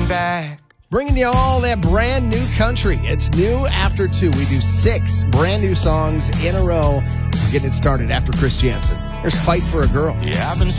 back. Bringing you all that brand new country. It's new after 2. We do 6 brand new songs in a row. We're getting it started after Chris Jansen. There's Fight for a Girl. Yeah, I've been